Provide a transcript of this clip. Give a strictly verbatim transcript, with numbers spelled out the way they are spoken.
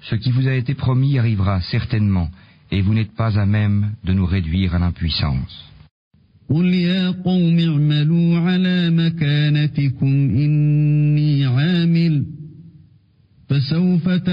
Ce qui vous a été promis arrivera certainement, et vous n'êtes pas à même de nous réduire à l'impuissance. قل يا قوم اعملوا على مكانتكم إني عامل فسوف